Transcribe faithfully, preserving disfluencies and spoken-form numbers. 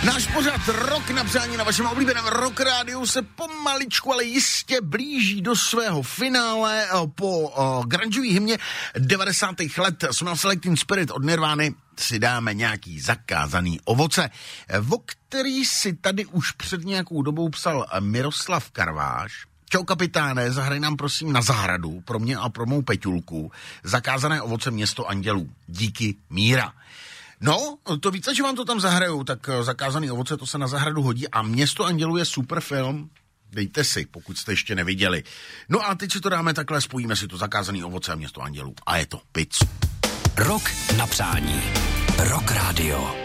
Náš pořad Rok na přání na vašem oblíbeném Rock rádiu se pomaličku, ale jistě blíží do svého finále. Po uh, grungeový hymně devadesátých let Smell Selecting Spirit od Nirvány si dáme nějaký zakázaný ovoce, o který si tady už před nějakou dobou psal Miroslav Karváš. Čau kapitáne, zahraj nám prosím na zahradu pro mě a pro mou Peťulku Zakázané ovoce Město andělů. Díky, Míra. No, to více, že vám to tam zahrajou, tak Zakázaný ovoce, to se na zahradu hodí a Město andělů je super film. Dejte si, pokud jste ještě neviděli. No a teď si to dáme takhle, spojíme si to Zakázaný ovoce a Město andělů. A je to pic. Rok na přání. Rock Radio.